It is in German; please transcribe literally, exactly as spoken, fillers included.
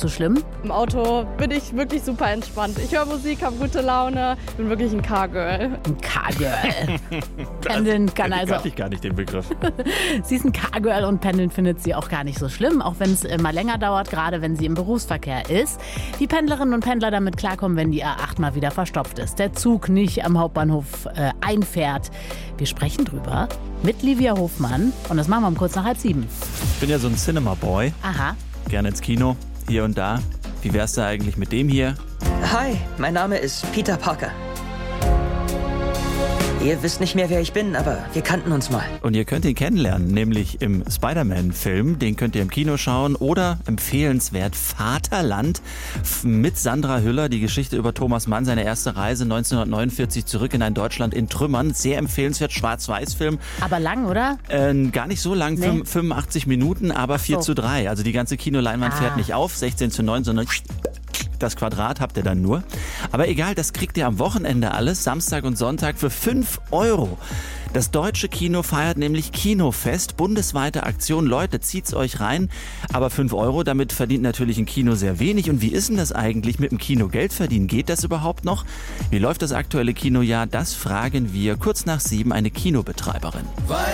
so schlimm? Im Auto bin ich wirklich super entspannt. Ich höre Musik, habe gute Laune, bin wirklich ein Car-Girl. Ein Car-Girl. Pendeln kann also... kannte ich gar nicht den Begriff. Sie ist ein Car-Girl und Pendeln findet sie auch gar nicht so schlimm, auch wenn es mal länger dauert, gerade wenn sie im Berufsverkehr ist. Wie Pendlerinnen und Pendler damit klarkommen, wenn die A acht mal wieder verstopft ist, der Zug nicht am Hauptbahnhof äh, einfährt. Wir sprechen drüber mit Livia Hofmann und das machen wir um kurz nach halb sieben. Ich bin ja so ein Cinema-Boy. Aha. Gerne ins Kino, hier und da. Wie wär's da eigentlich mit dem hier? Hi, mein Name ist Peter Parker. Ihr wisst nicht mehr, wer ich bin, aber wir kannten uns mal. Und ihr könnt ihn kennenlernen, nämlich im Spider-Man-Film. Den könnt ihr im Kino schauen oder empfehlenswert Vaterland mit Sandra Hüller. Die Geschichte über Thomas Mann, seine erste Reise neunzehnhundertneunundvierzig zurück in ein Deutschland in Trümmern. Sehr empfehlenswert, Schwarz-Weiß-Film. Aber lang, oder? Äh, gar nicht so lang, Nee. fünfundachtzig Minuten, aber vier so. zu drei. Also die ganze Kinoleinwand Ah. fährt nicht auf, sechzehn zu neun, sondern das Quadrat habt ihr dann nur. Aber egal, das kriegt ihr am Wochenende alles, Samstag und Sonntag für fünf Euro. Das deutsche Kino feiert nämlich Kinofest, bundesweite Aktion. Leute, zieht's euch rein. Aber fünf Euro, damit verdient natürlich ein Kino sehr wenig. Und wie ist denn das eigentlich mit dem Kino Geld verdienen? Geht das überhaupt noch? Wie läuft das aktuelle Kinojahr? Das fragen wir kurz nach sieben eine Kinobetreiberin. Weil